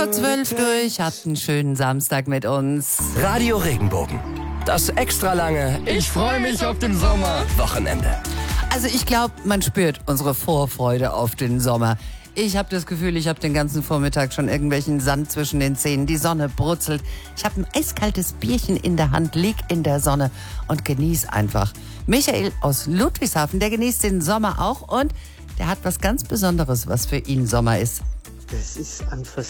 12 durch, habt einen schönen Samstag mit uns. Radio Regenbogen. Das extra lange Ich freue mich auf den Sommer. Wochenende. Also ich glaube, man spürt unsere Vorfreude auf den Sommer. Ich habe das Gefühl, ich habe den ganzen Vormittag schon irgendwelchen Sand zwischen den Zähnen. Die Sonne brutzelt. Ich habe ein eiskaltes Bierchen in der Hand, lieg in der Sonne und genieß einfach. Michael aus Ludwigshafen, der genießt den Sommer auch und der hat was ganz Besonderes, was für ihn Sommer ist. Das ist ein